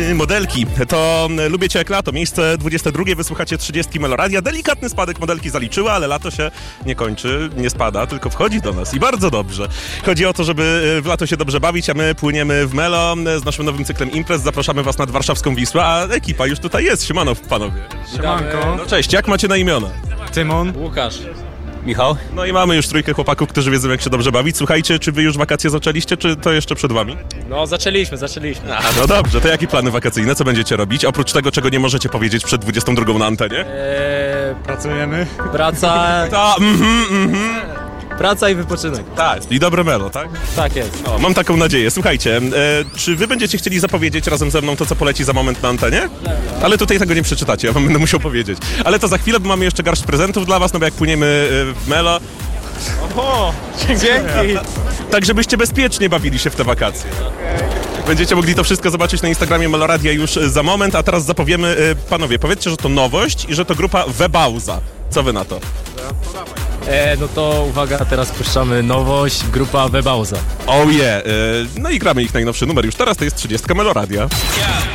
Modelki, to Lubię Cię jak lato, miejsce 22, wysłuchacie 30 Meloradia. Delikatny spadek modelki zaliczyły, ale lato się nie kończy, nie spada, tylko wchodzi do nas i bardzo dobrze. Chodzi o to, żeby w lato się dobrze bawić, a my płyniemy w Melo z naszym nowym cyklem imprez. Zapraszamy Was nad warszawską Wisłę, a ekipa już tutaj jest. Siemano, panowie. Siemanko. No cześć, jak macie na imiona? Tymon. Łukasz. Michał? No i mamy już trójkę chłopaków, którzy wiedzą, jak się dobrze bawić. Słuchajcie, czy wy już wakacje zaczęliście, czy to jeszcze przed wami? No zaczęliśmy. No dobrze, to jakie plany wakacyjne? Co będziecie robić? Oprócz tego, czego nie możecie powiedzieć przed 22 na antenie? Pracujemy. Praca, praca i wypoczynek. Tak. I dobre Melo, tak? Tak jest. No, mam taką nadzieję. Słuchajcie, czy wy będziecie chcieli zapowiedzieć razem ze mną to, co poleci za moment na antenie? Ale tutaj tego nie przeczytacie, ja wam będę musiał powiedzieć. Ale to za chwilę, bo mamy jeszcze garść prezentów dla was, no bo jak płyniemy w Melo... Oho, dzięki! Tak, żebyście bezpiecznie bawili się w te wakacje. Będziecie mogli to wszystko zobaczyć na Instagramie Meloradia już za moment, a teraz zapowiemy, panowie, powiedzcie, że to nowość i że to grupa Webauza. Co wy na to? No to uwaga, teraz puszczamy nowość, grupa Webauza. Oh yeah! No i gramy ich najnowszy numer już teraz, to jest 30 Meloradia.